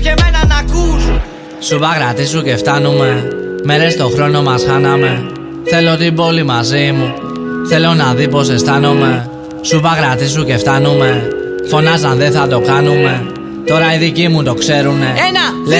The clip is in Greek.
και εμένα να ακούς. Σου παγρατήσου και φτάνουμε. Μέρες το χρόνο μας χάναμε. Θέλω την πόλη μαζί μου. Θέλω να δει πως αισθάνομαι. Σου παγρατήσου και φτάνουμε. Φωνάζαν δεν θα το κάνουμε. Τώρα οι δικοί μου το ξέρουνε. Ένα,